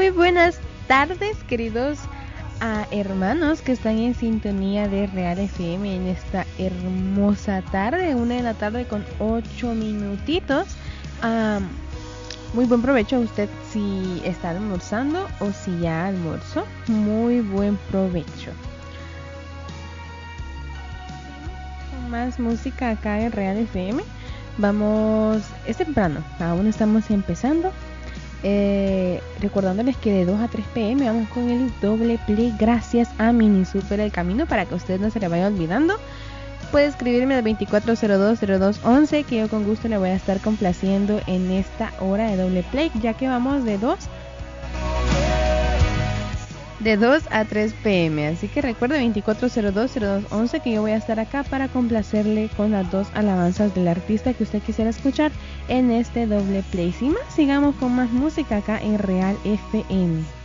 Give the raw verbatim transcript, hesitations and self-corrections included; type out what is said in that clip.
Muy buenas tardes, queridos uh, hermanos que están en sintonía de Real F M en esta hermosa tarde, una de la tarde con ocho minutitos. Um, muy buen provecho a usted si está almorzando o si ya almorzó. Muy buen provecho. Con más música acá en Real F M. Vamos, es temprano, aún estamos empezando. Eh, recordándoles que de dos a tres pm vamos con el doble play gracias a Mini Super El Camino, para que a usted no se le vaya olvidando. Puede escribirme al veinticuatro cero dos cero dos once, que yo con gusto le voy a estar complaciendo en esta hora de doble play, ya que vamos de dos de dos a tres pm. Así que recuerde veinticuatro cero dos cero dos once, que yo voy a estar acá para complacerle con las dos alabanzas del artista que usted quisiera escuchar en este doble play. Sin más, sigamos con más música acá en Real F M.